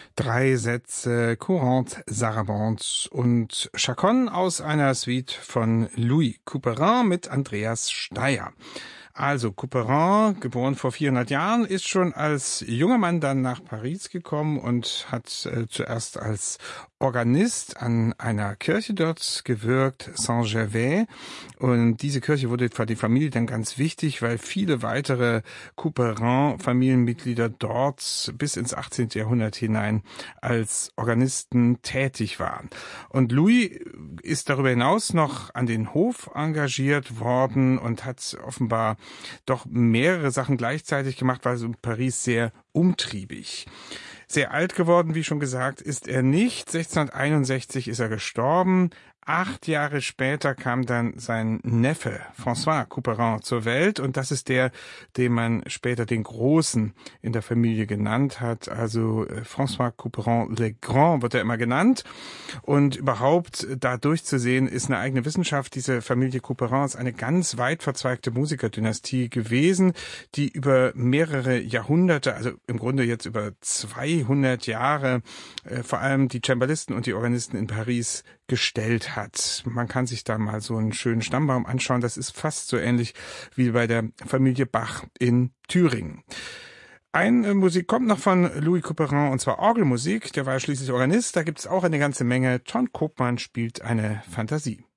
Drei Sätze, Courante, Sarabande und Chaconne aus einer Suite von Louis Couperin mit Andreas Steier. Also Couperin, geboren vor 400 Jahren, ist schon als junger Mann dann nach Paris gekommen und hat zuerst als Organist an einer Kirche dort gewirkt, Saint-Gervais. Und diese Kirche wurde für die Familie dann ganz wichtig, weil viele weitere Couperin-Familienmitglieder dort bis ins 18. Jahrhundert hinein als Organisten tätig waren. Und Louis ist darüber hinaus noch an den Hof engagiert worden und hat offenbar doch mehrere Sachen gleichzeitig gemacht, war so in Paris sehr umtriebig. Sehr alt geworden, wie schon gesagt, ist er nicht. 1661 ist er gestorben. 8 Jahre später kam dann sein Neffe François Couperin zur Welt und das ist der, den man später den Großen in der Familie genannt hat. Also François Couperin le Grand wird er immer genannt und überhaupt da durchzusehen ist eine eigene Wissenschaft. Diese Familie Couperin ist eine ganz weit verzweigte Musikerdynastie gewesen, die über mehrere Jahrhunderte, also im Grunde jetzt über 200 Jahre, vor allem die Cembalisten und die Organisten in Paris gestellt hat. Man kann sich da mal so einen schönen Stammbaum anschauen. Das ist fast so ähnlich wie bei der Familie Bach in Thüringen. Eine Musik kommt noch von Louis Couperin, und zwar Orgelmusik. Der war schließlich Organist. Da gibt es auch eine ganze Menge. Ton Koopman spielt eine Fantasie.